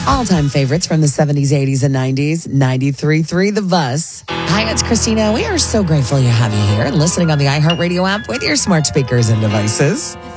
All-time favorites from the 70s, 80s, and 90s. 93.3 The Bus. Hi, it's Christina. We are so grateful you have you here and listening on the iHeartRadio app with your smart speakers and devices.